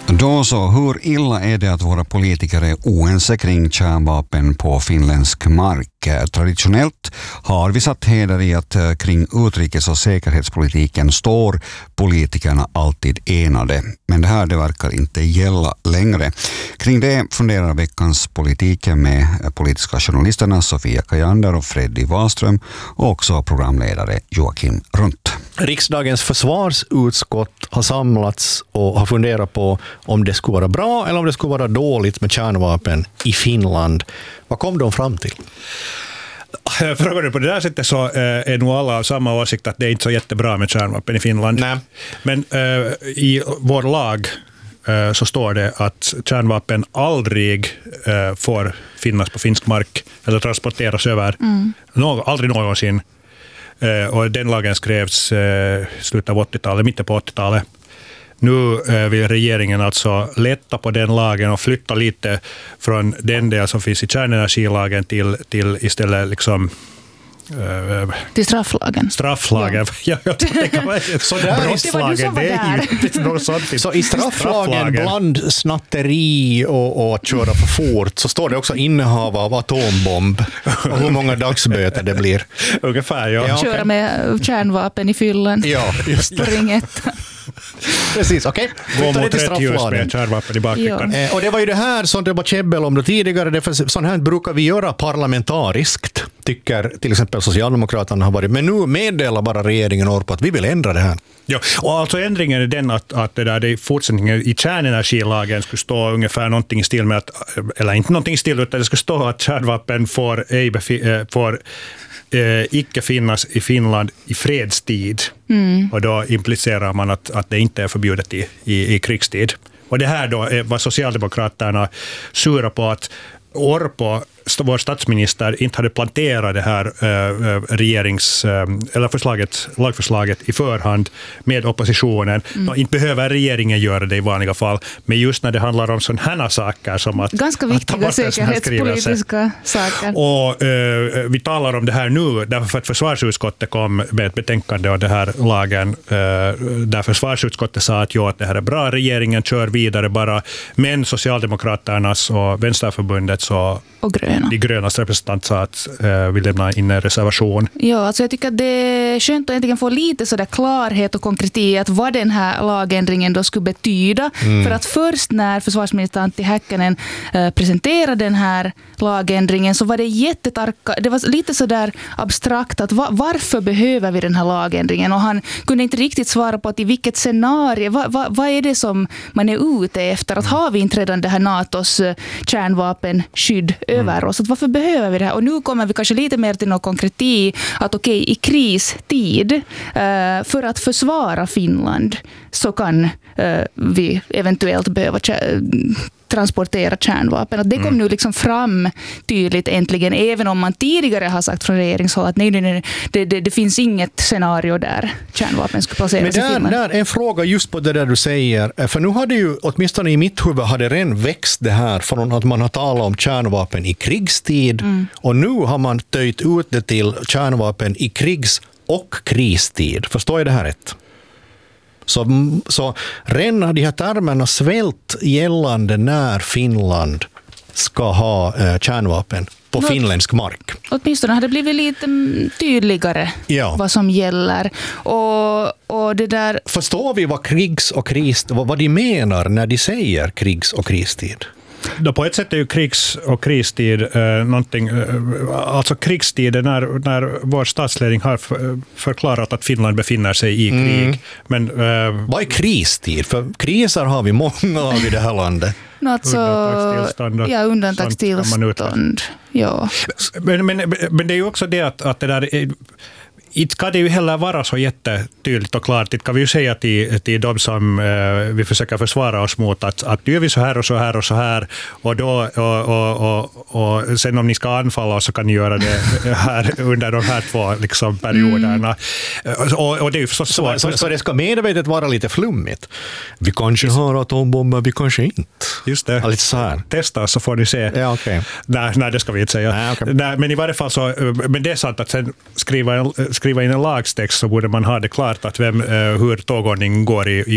Då så, hur illa är det att våra politiker är oense kring kärnvapen på finländsk mark? Traditionellt har vi satt heder i att kring utrikes- och säkerhetspolitiken står politikerna alltid enade. Men det verkar inte gälla längre. Kring det funderar veckans politiken med politiska journalisterna Sofia Kajander och Freddy Wahlström och också programledare Joakim Runt. Riksdagens försvarsutskott har samlats och har funderat på om det skulle vara bra eller om det skulle vara dåligt med kärnvapen i Finland. Vad kom de fram till? Frågar du på det där sättet så är nog alla av samma åsikt att det är inte så jättebra med kärnvapen i Finland. Nej. Men i vår lag så står det att kärnvapen aldrig får finnas på finsk mark eller transporteras över. Aldrig någonsin. Och den lagen skrevs slutet av 80-talet, mitten på 80-talet. Nu vill regeringen alltså lätta på den lagen och flytta lite från den del som finns i kärnenergilagen till istället liksom till strafflagen. Strafflagen. Ja. Brottslagen, det är inte något sånt. Så i strafflagen bland snatteri och att köra för fort så står det också innehav av atombomb och hur många dagsböter det blir. Ungefär, ja. Köra med kärnvapen i fyllan. Ja, just det. På ring 1. Precis, okej. Gå mot rätt ljus med kärnvapen i bakfickan. Ja. Och det var ju det här som det var käbbel om det tidigare. Sånt här brukar vi göra parlamentariskt, tycker till exempel Socialdemokraterna har varit. Men nu meddelar bara regeringen på att vi vill ändra det här. Ja, och alltså ändringen är den att det där i fortsättningen i kärnenergilagen skulle stå ungefär någonting i stil med att, eller inte någonting i stil utan det skulle stå att kärnvapen får icke finnas i Finland i fredstid. Och då implicerar man att det inte är förbjudet i krigstid. Och det här då var Socialdemokraterna sura på att Orpo, vår statsminister, inte hade planterat det här lagförslaget i förhand med oppositionen. Inte behöver regeringen göra det i vanliga fall, men just när det handlar om sådana här saker som att ganska viktiga säkerhetspolitiska saker. Och vi talar om det här nu därför att försvarsutskottet kom med ett betänkande av det här lagen där försvarsutskottet sa att det här är bra, regeringen kör vidare bara, men Socialdemokraternas och Vänsterförbundets och de grönas representant sa att vi lämnar in en reservation. Ja, alltså jag tycker att det är skönt att egentligen få lite sådär klarhet och konkret vad den här lagändringen då skulle betyda. För att först när försvarsminister Antti Häkkänen presenterade den här lagändringen så var det jättetarka, det var lite sådär abstrakt att varför behöver vi den här lagändringen? Och han kunde inte riktigt svara på att i vilket scenario, vad är det som man är ute efter? Att har vi inte redan det här NATOs kärnvapenskydd över oss? Att varför behöver vi det här? Och nu kommer vi kanske lite mer till någon konkreti att i kristid för att försvara Finland så kan vi eventuellt behöva transportera kärnvapen. Att det kom nu liksom fram tydligt äntligen, även om man tidigare har sagt från regeringshåll att nej, det finns inget scenario där kärnvapen ska placeras i Finland. Men där är en fråga just på det där du säger. För nu hade ju, åtminstone i mitt huvud, hade redan växt det här från att man har talat om kärnvapen i krigstid och nu har man töjt ut det till kärnvapen i krigs- och kristid. Förstår jag det här rätt? Så redan har de här termerna svält gällande när Finland ska ha kärnvapen på finländsk mark. Åtminstone har det blivit lite tydligare vad som gäller. Och det där... Förstår vi vad de menar när de säger krigs- och kristid? Då på ett sätt är ju krigs- och kristid någonting, alltså krigstid är när vår statsledning har förklarat att Finland befinner sig i krig. Men, vad är kristid? För kriser har vi många av i det här landet. Undantagstillstånd. Ja. Men det är ju också det att det där är, inte kan det ju heller vara så jättetydligt och klart. Det kan vi ju säga till de som vi försöker försvara oss mot att gör vi så här och så här och så här och då och sen om ni ska anfalla så kan ni göra det här under de här två liksom perioderna. Och det är ju förstås så det ska medvetet vara lite flummigt. Vi kanske har atombomber, vi kanske inte. Just det. Lite så här. Testa så får ni se. Ja, okay. Nej, det ska vi inte säga. Nej, okay. Nej, men i varje fall så, men det är sant att sen skriva in en lagstext så borde man ha det klart att hur tågordningen går i